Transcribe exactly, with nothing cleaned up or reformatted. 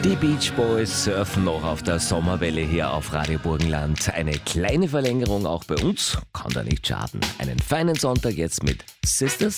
Die Beach Boys surfen noch auf der Sommerwelle hier auf Radio Burgenland. Eine kleine Verlängerung auch bei uns, kann da nicht schaden. Einen feinen Sonntag jetzt mit Sisters.